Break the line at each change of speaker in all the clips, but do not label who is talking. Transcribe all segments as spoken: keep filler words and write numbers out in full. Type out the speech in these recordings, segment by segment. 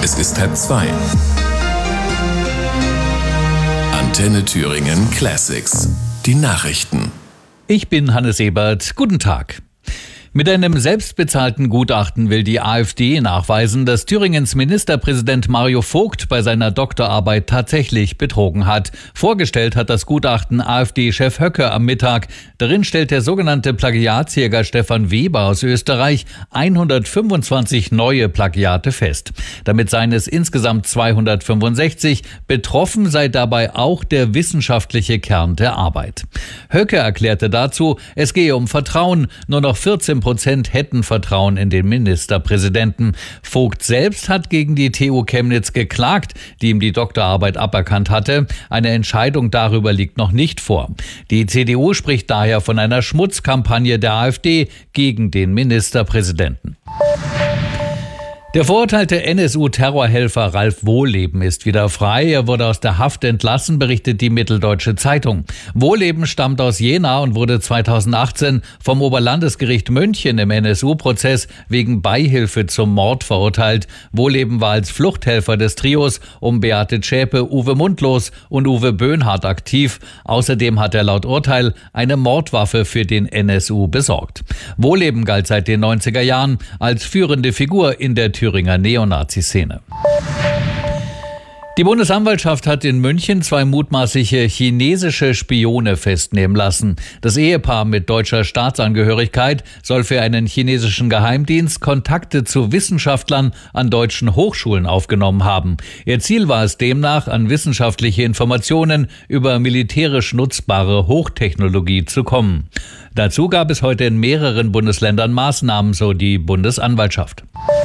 Es ist halb zwei. Antenne Thüringen Classics. Die Nachrichten.
Ich bin Hannes Ebert. Guten Tag. Mit einem selbstbezahlten Gutachten will die AfD nachweisen, dass Thüringens Ministerpräsident Mario Vogt bei seiner Doktorarbeit tatsächlich betrogen hat. Vorgestellt hat das Gutachten AfD-Chef Höcke am Mittag. Darin stellt der sogenannte Plagiatsjäger Stefan Weber aus Österreich hundertfünfundzwanzig neue Plagiate fest. Damit seien es insgesamt zweihundertfünfundsechzig. Betroffen sei dabei auch der wissenschaftliche Kern der Arbeit. Höcke erklärte dazu, es gehe um Vertrauen. Nur noch vierzehn Prozent hätten Vertrauen in den Ministerpräsidenten. Vogt selbst hat gegen die T U Chemnitz geklagt, die ihm die Doktorarbeit aberkannt hatte. Eine Entscheidung darüber liegt noch nicht vor. Die C D U spricht daher von einer Schmutzkampagne der AfD gegen den Ministerpräsidenten. Der verurteilte N S U-Terrorhelfer Ralf Wohleben ist wieder frei. Er wurde aus der Haft entlassen, berichtet die Mitteldeutsche Zeitung. Wohleben stammt aus Jena und wurde zweitausendachtzehn vom Oberlandesgericht München im N S U-Prozess wegen Beihilfe zum Mord verurteilt. Wohleben war als Fluchthelfer des Trios um Beate Zschäpe, Uwe Mundlos und Uwe Böhnhardt aktiv. Außerdem hat er laut Urteil eine Mordwaffe für den N S U besorgt. Wohleben galt seit den neunziger Jahren als führende Figur in der Thüringer Neonazi-Szene. Die Bundesanwaltschaft hat in München zwei mutmaßliche chinesische Spione festnehmen lassen. Das Ehepaar mit deutscher Staatsangehörigkeit soll für einen chinesischen Geheimdienst Kontakte zu Wissenschaftlern an deutschen Hochschulen aufgenommen haben. Ihr Ziel war es demnach, an wissenschaftliche Informationen über militärisch nutzbare Hochtechnologie zu kommen. Dazu gab es heute in mehreren Bundesländern Maßnahmen, so die Bundesanwaltschaft.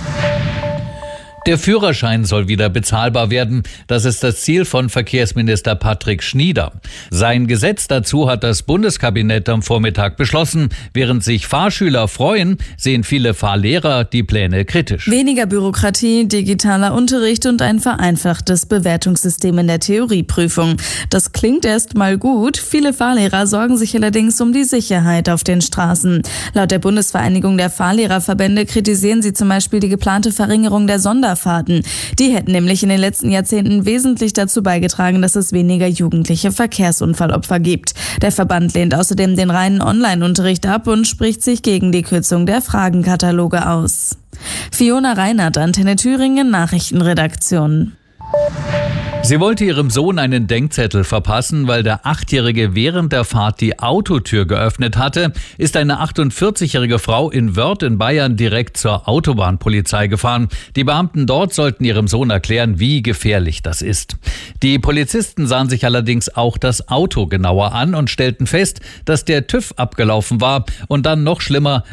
Der Führerschein soll wieder bezahlbar werden. Das ist das Ziel von Verkehrsminister Patrick Schnieder. Sein Gesetz dazu hat das Bundeskabinett am Vormittag beschlossen. Während sich Fahrschüler freuen, sehen viele Fahrlehrer die Pläne kritisch.
Weniger Bürokratie, digitaler Unterricht und ein vereinfachtes Bewertungssystem in der Theorieprüfung. Das klingt erst mal gut. Viele Fahrlehrer sorgen sich allerdings um die Sicherheit auf den Straßen. Laut der Bundesvereinigung der Fahrlehrerverbände kritisieren sie zum Beispiel die geplante Verringerung der Sonderfahrten. Die hätten nämlich in den letzten Jahrzehnten wesentlich dazu beigetragen, dass es weniger jugendliche Verkehrsunfallopfer gibt. Der Verband lehnt außerdem den reinen Online-Unterricht ab und spricht sich gegen die Kürzung der Fragenkataloge aus. Fiona Reinhardt, Antenne Thüringen, Nachrichtenredaktion.
Sie wollte ihrem Sohn einen Denkzettel verpassen, weil der Achtjährige während der Fahrt die Autotür geöffnet hatte, ist eine achtundvierzigjährige Frau in Wörth in Bayern direkt zur Autobahnpolizei gefahren. Die Beamten dort sollten ihrem Sohn erklären, wie gefährlich das ist. Die Polizisten sahen sich allerdings auch das Auto genauer an und stellten fest, dass der TÜV abgelaufen war und dann noch schlimmer,